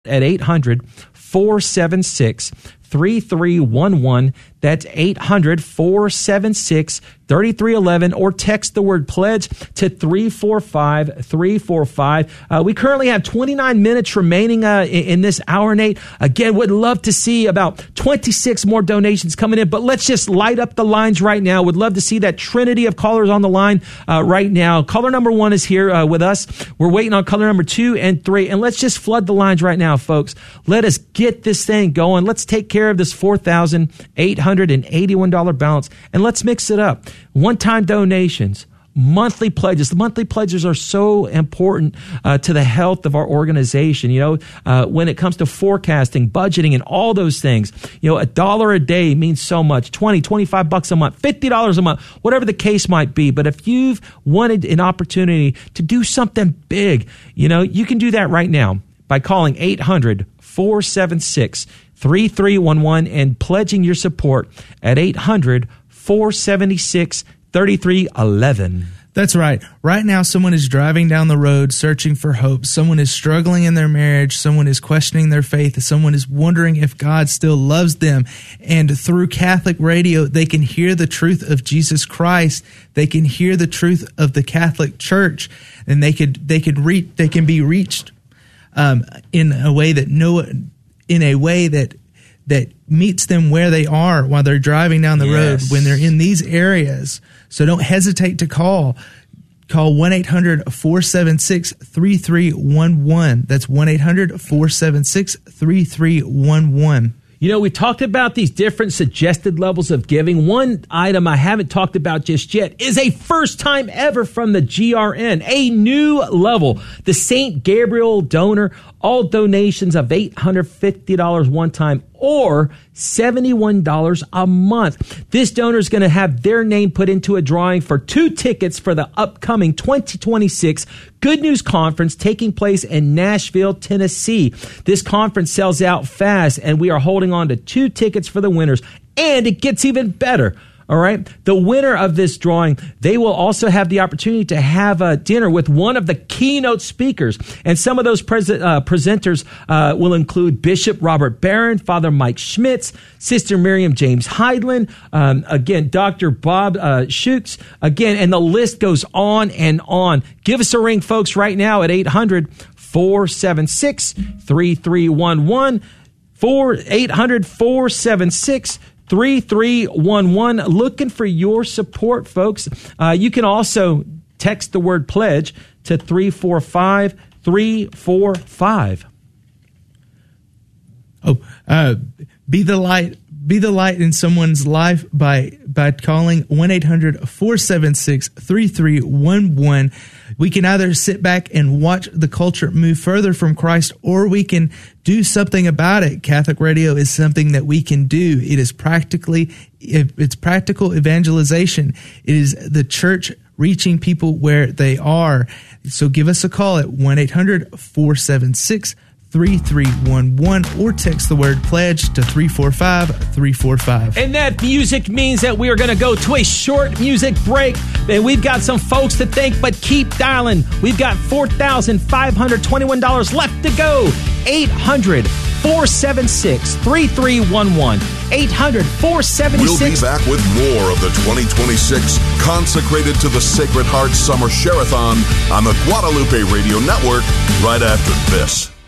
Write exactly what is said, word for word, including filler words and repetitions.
at eight hundred, four seven six, three three one one. That's eight hundred, four seven six, three three one one, or text the word pledge to three four five, three four five. Uh, we currently have twenty-nine minutes remaining uh, in, in this hour, Nate. Again, would love to see about twenty-six more donations coming in, but let's just light up the lines right now. Would love to see that trinity of callers on the line uh, right now. Caller number one is here uh, with us. We're waiting on caller number two and three, and let's just flood the lines right now, folks. Let us get this thing going. Let's take care of this four thousand eight hundred eighty-one dollars balance, and let's mix it up. One-time donations, monthly pledges. The monthly pledges are so important uh, to the health of our organization. You know, uh, when it comes to forecasting, budgeting, and all those things, you know, a dollar a day means so much. twenty, twenty-five bucks a month, fifty dollars a month, whatever the case might be. But if you've wanted an opportunity to do something big, you know, you can do that right now by calling eight hundred, four seven six, three three one one and pledging your support at eight hundred, four seven six, three three one one. That's right. Right now, someone is driving down the road searching for hope. Someone is struggling in their marriage. Someone is questioning their faith. Someone is wondering if God still loves them. And through Catholic radio, they can hear the truth of Jesus Christ. They can hear the truth of the Catholic Church, and they could they could reach they can be reached um, in a way that no in a way that that meets them where they are while they're driving down the yes. road when they're in these areas. So don't hesitate to call. Call one eight hundred, four seven six, three three one one. That's one eight hundred, four seven six, three three one one. You know, we talked about these different suggested levels of giving. One item I haven't talked about just yet is a first time ever from the G R N, a new level. The Saint Gabriel donor, all donations of eight hundred fifty dollars one time or seventy-one dollars a month. This donor is going to have their name put into a drawing for two tickets for the upcoming twenty twenty-six Good News Conference taking place in Nashville, Tennessee. This conference sells out fast, and we are holding on to two tickets for the winners, and it gets even better. All right. The winner of this drawing, they will also have the opportunity to have a dinner with one of the keynote speakers. And some of those pres- uh, presenters uh, will include Bishop Robert Barron, Father Mike Schmitz, Sister Miriam James Heidland, um, again, Doctor Bob uh, Schutz, again, and the list goes on and on. Give us a ring, folks, right now at eight hundred, four seven six, three three one one, eight hundred, four seven six, three three one one. Looking for your support, folks. Uh, you can also text the word pledge to three four five, three four five. Oh, uh, be the light. Be the light in someone's life by by calling one eight hundred, four seven six, three three one one. We can either sit back and watch the culture move further from Christ, or we can do something about it. Catholic radio is something that we can do. It is practically, it's practical evangelization. It is the church reaching people where they are. So give us a call at one eight hundred, four seven six, three three one one or text the word pledge to three four five, three four five. And that music means that we are going to go to a short music break. And we've got some folks to thank, but keep dialing. We've got four thousand five hundred twenty-one dollars left to go. eight hundred, four seven six, three three one one. eight hundred, four seven six. We'll be back with more of the twenty twenty-six Consecrated to the Sacred Heart Summer Share-a-thon on the Guadalupe Radio Network right after this.